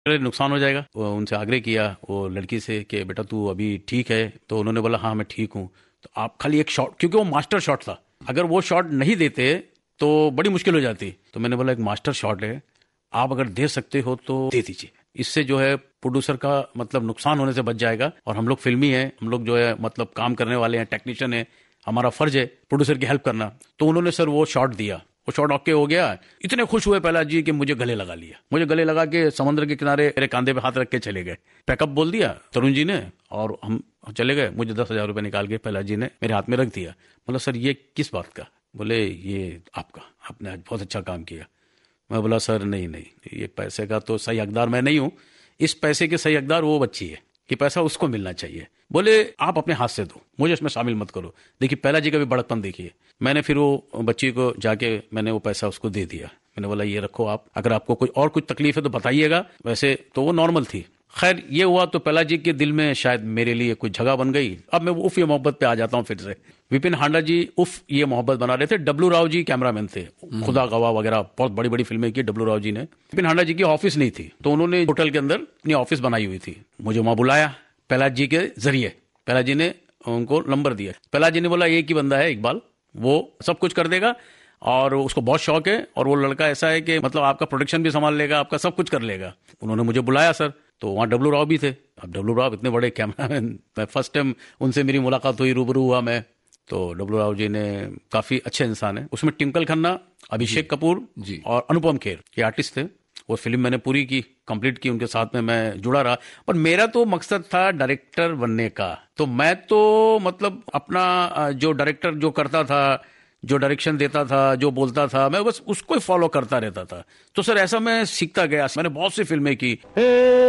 नुकसान हो जाएगा। उनसे आग्रह किया वो लड़की से कि बेटा तू अभी ठीक है, तो उन्होंने बोला हाँ मैं ठीक हूँ, तो आप खाली एक शॉट, क्योंकि वो मास्टर शॉट था, अगर वो शॉट नहीं देते तो बड़ी मुश्किल हो जाती। तो मैंने बोला एक मास्टर शॉट है, आप अगर दे सकते हो तो दे दीजिए, इससे जो है प्रोड्यूसर का मतलब नुकसान होने से बच जाएगा, और हम लोग फिल्मी हैं, हम लोग जो है मतलब काम करने वाले हैं, टेक्नीशियन है, हमारा फर्ज है प्रोड्यूसर की हेल्प करना। तो उन्होंने सर वो शॉट दिया, वो शॉट ओके हो गया। इतने खुश हुए प्रहलाद जी कि मुझे गले लगा लिया, मुझे गले लगा के समुद्र के किनारे मेरे कांधे पे हाथ रख के चले गए। पैकअप बोल दिया तरुण जी ने और हम चले गए। मुझे 10,000 रुपये निकाल के प्रहलाद जी ने मेरे हाथ में रख दिया। बोला सर ये किस बात का? बोले ये आपका, आपने आज बहुत अच्छा काम किया। मैं बोला सर नहीं नहीं, ये पैसे का तो सही हकदार मैं नहीं हूँ, इस पैसे के सही हकदार वो बच्ची है कि पैसा उसको मिलना चाहिए। बोले आप अपने हाथ से दो, मुझे इसमें शामिल मत करो। देखिए पहला जी का भी बड़कपन देखिए। मैंने फिर वो बच्ची को जाके मैंने वो पैसा उसको दे दिया। मैंने बोला ये रखो आप, अगर आपको कोई और कुछ तकलीफ है तो बताइएगा। वैसे तो वो नॉर्मल थी। खैर ये हुआ तो पहला जी के दिल में शायद मेरे लिए कुछ जगह बन गई। अब मैं उफ ये मोहब्बत पे आ जाता हूँ फिर से। विपिन हांडा जी उफ ये मोहब्बत बना रहे थे। डब्लू राव जी कैमरामैन थे, खुदा गवाह वगैरह बहुत बड़ी बड़ी फिल्में की डब्लू राव जी ने। विपिन हांडा जी की ऑफिस नहीं थी, तो उन्होंने होटल के अंदर अपनी ऑफिस बनाई हुई थी। मुझे वहां बुलाया प्रहलाद जी के जरिए। प्रहलाद जी ने उनको नंबर दिया। प्रहलाद जी ने बोला एक ही बंदा है इकबाल, वो सब कुछ कर देगा और उसको बहुत शौक है, और वो लड़का ऐसा है कि मतलब आपका प्रोडक्शन भी संभाल लेगा, आपका सब कुछ कर लेगा। उन्होंने मुझे बुलाया सर, तो वहाँ डब्लू राव भी थे। अब डब्लू राव इतने बड़े कैमरामैन, मैं फर्स्ट टाइम उनसे मेरी मुलाकात हुई, रूबरू हुआ मैं। तो डब्लू राव जी ने काफी अच्छे इंसान है। उसमें ट्विंकल खन्ना, अभिषेक कपूर और अनुपम खेर ये आर्टिस्ट थे। वो फिल्म मैंने पूरी की, कंप्लीट की, उनके साथ में मैं जुड़ा रहा। पर मेरा तो मकसद था डायरेक्टर बनने का। तो मैं तो मतलब अपना जो डायरेक्टर जो करता था, जो डायरेक्शन देता था, जो बोलता था, मैं बस उसको ही फॉलो करता रहता था। तो सर ऐसा मैं सीखता गया। मैंने बहुत सी फिल्में की।